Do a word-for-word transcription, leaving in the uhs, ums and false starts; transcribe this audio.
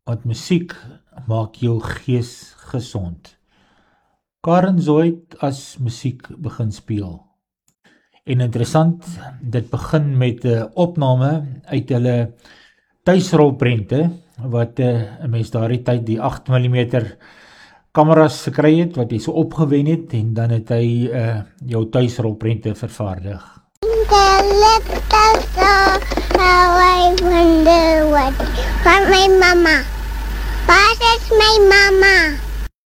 Want musiek maak jou gees gesond. Karen Zoid as musiek begin speel. En interessant, dit begin met 'n opname uit hulle tuisrolprente, wat 'n uh, mens daardie tyd die agt millimeter kameras gekry het, wat hy so opgewen het, en dan het hy uh, jou tuisrolprente vervaardig. The little star, how I wonder what, what my mama, what is my mama?